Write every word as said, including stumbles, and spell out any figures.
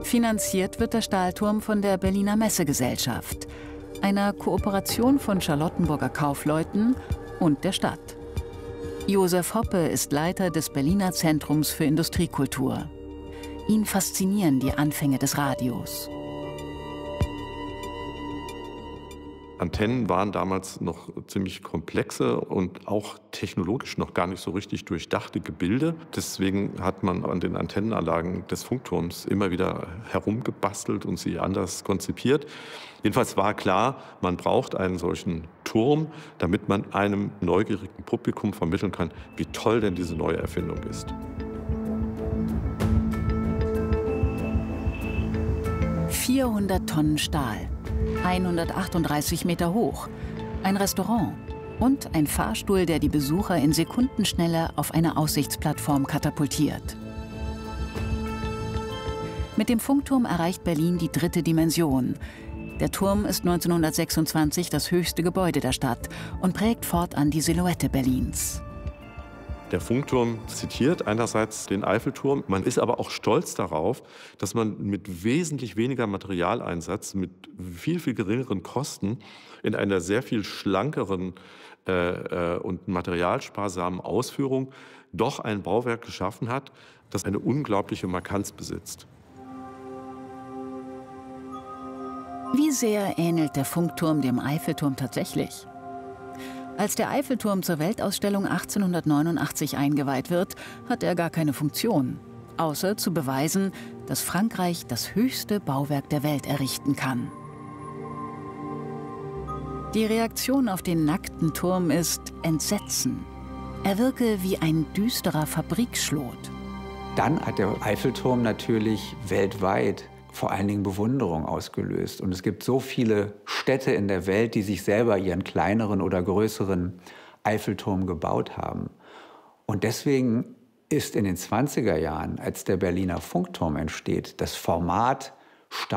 Finanziert wird der Stahlturm von der Berliner Messegesellschaft, einer Kooperation von Charlottenburger Kaufleuten und der Stadt. Josef Hoppe ist Leiter des Berliner Zentrums für Industriekultur. Ihn faszinieren die Anfänge des Radios. Antennen waren damals noch ziemlich komplexe und auch technologisch noch gar nicht so richtig durchdachte Gebilde. Deswegen hat man an den Antennenanlagen des Funkturms immer wieder herumgebastelt und sie anders konzipiert. Jedenfalls war klar, man braucht einen solchen Turm, damit man einem neugierigen Publikum vermitteln kann, wie toll denn diese neue Erfindung ist. vierhundert Tonnen Stahl, hundertachtunddreißig Meter hoch, ein Restaurant und ein Fahrstuhl, der die Besucher in Sekundenschnelle auf eine Aussichtsplattform katapultiert. Mit dem Funkturm erreicht Berlin die dritte Dimension. Der Turm ist neunzehnhundertsechsundzwanzig das höchste Gebäude der Stadt und prägt fortan die Silhouette Berlins. Der Funkturm zitiert einerseits den Eiffelturm, man ist aber auch stolz darauf, dass man mit wesentlich weniger Materialeinsatz, mit viel, viel geringeren Kosten in einer sehr viel schlankeren äh, und materialsparsamen Ausführung doch ein Bauwerk geschaffen hat, das eine unglaubliche Markanz besitzt. Wie sehr ähnelt der Funkturm dem Eiffelturm tatsächlich? Als der Eiffelturm zur Weltausstellung achtzehnhundertneunundachtzig eingeweiht wird, hat er gar keine Funktion, außer zu beweisen, dass Frankreich das höchste Bauwerk der Welt errichten kann. Die Reaktion auf den nackten Turm ist Entsetzen. Er wirke wie ein düsterer Fabrikschlot. Dann hat der Eiffelturm natürlich weltweit vor allen Dingen Bewunderung ausgelöst. Und es gibt so viele Städte in der Welt, die sich selber ihren kleineren oder größeren Eiffelturm gebaut haben. Und deswegen ist in den zwanziger Jahren, als der Berliner Funkturm entsteht, das Format